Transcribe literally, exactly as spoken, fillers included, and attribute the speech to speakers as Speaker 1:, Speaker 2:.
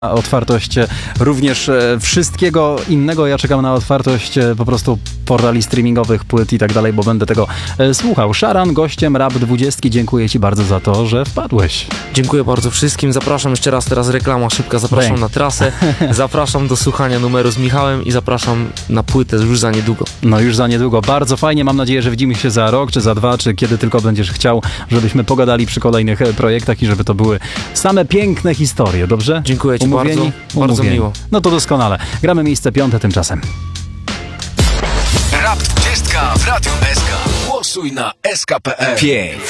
Speaker 1: Otwartość również wszystkiego innego. Ja czekam na otwartość po prostu portali streamingowych, płyt i tak dalej, bo będę tego słuchał. Szaran, gościem Rap dwudziestki. Dziękuję Ci bardzo za to, że wpadłeś.
Speaker 2: Dziękuję bardzo wszystkim. Zapraszam jeszcze raz, teraz reklama szybka. Zapraszam Bang. na trasę. Zapraszam do słuchania numeru z Michałem i zapraszam na płytę już za niedługo.
Speaker 1: No już za niedługo. Bardzo fajnie. Mam nadzieję, że widzimy się za rok, czy za dwa, czy kiedy tylko będziesz chciał, żebyśmy pogadali przy kolejnych projektach i żeby to były same piękne historie. Dobrze?
Speaker 2: Dziękuję Ci
Speaker 1: Umówieni?
Speaker 2: bardzo. Bardzo miło.
Speaker 1: No to doskonale. Gramy miejsce piąte tymczasem.
Speaker 3: Rap dwudziestka w Radiu S K. Głosuj na S K kropka P L. pięć.